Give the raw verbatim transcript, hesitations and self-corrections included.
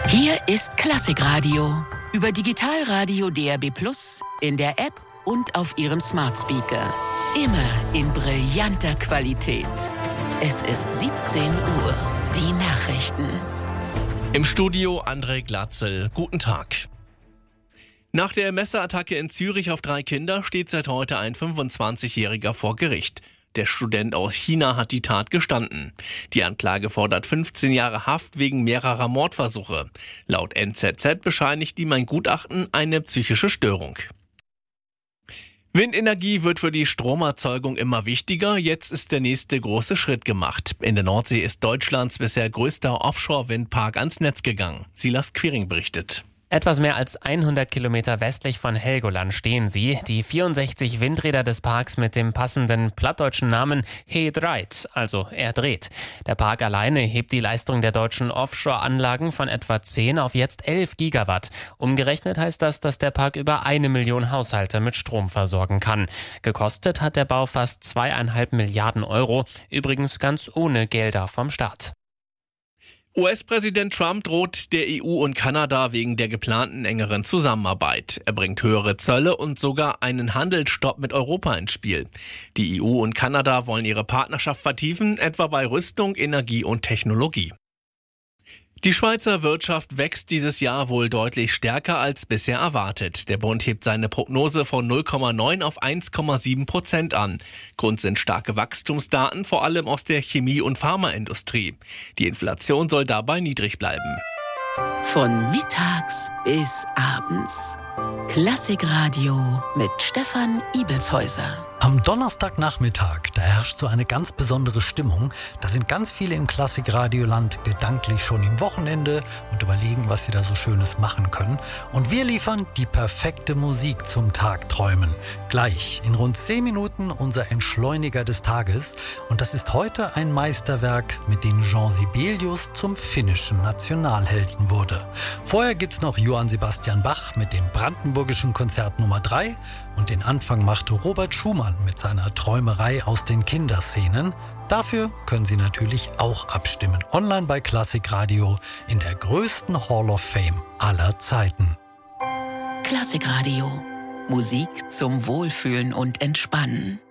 Hier ist Klassikradio über Digitalradio D A B plus, in der App und auf Ihrem Smart Speaker. Immer in brillanter Qualität. Es ist siebzehn Uhr. Die Nachrichten. Im Studio André Glatzel. Guten Tag. Nach der Messerattacke in Zürich auf drei Kinder steht seit heute ein fünfundzwanzigjähriger vor Gericht. Der Student aus China hat die Tat gestanden. Die Anklage fordert fünfzehn Jahre Haft wegen mehrerer Mordversuche. Laut N Z Z bescheinigt ihm ein Gutachten eine psychische Störung. Windenergie wird für die Stromerzeugung immer wichtiger. Jetzt ist der nächste große Schritt gemacht. In der Nordsee ist Deutschlands bisher größter Offshore-Windpark ans Netz gegangen. Silas Quiring berichtet. Etwas mehr als hundert Kilometer westlich von Helgoland stehen sie, die vierundsechzig Windräder des Parks mit dem passenden plattdeutschen Namen He Dreit, also er dreht. Der Park alleine hebt die Leistung der deutschen Offshore-Anlagen von etwa zehn auf jetzt elf Gigawatt. Umgerechnet heißt das, dass der Park über eine Million Haushalte mit Strom versorgen kann. Gekostet hat der Bau fast zweieinhalb Milliarden Euro, übrigens ganz ohne Gelder vom Staat. U S-Präsident Trump droht der E U und Kanada wegen der geplanten engeren Zusammenarbeit. Er bringt höhere Zölle und sogar einen Handelsstopp mit Europa ins Spiel. Die E U und Kanada wollen ihre Partnerschaft vertiefen, etwa bei Rüstung, Energie und Technologie. Die Schweizer Wirtschaft wächst dieses Jahr wohl deutlich stärker als bisher erwartet. Der Bund hebt seine Prognose von null Komma neun auf eins Komma sieben Prozent an. Grund sind starke Wachstumsdaten, vor allem aus der Chemie- und Pharmaindustrie. Die Inflation soll dabei niedrig bleiben. Von mittags bis abends. Klassikradio mit Stefan Ibelshäuser. Am Donnerstagnachmittag, da herrscht so eine ganz besondere Stimmung. Da sind ganz viele im Klassikradioland gedanklich schon im Wochenende und überlegen, was sie da so Schönes machen können. Und wir liefern die perfekte Musik zum Tagträumen. Gleich in rund zehn Minuten unser Entschleuniger des Tages. Und das ist heute ein Meisterwerk, mit dem Jean Sibelius zum finnischen Nationalhelden wurde. Vorher gibt's noch Johann Sebastian Bach mit dem Brandenburgischen Konzert Nummer drei. Und den Anfang machte Robert Schumann mit seiner Träumerei aus den Kinderszenen. Dafür können Sie natürlich auch abstimmen. Online bei Klassikradio in der größten Hall of Fame aller Zeiten. Klassikradio. Musik zum Wohlfühlen und Entspannen.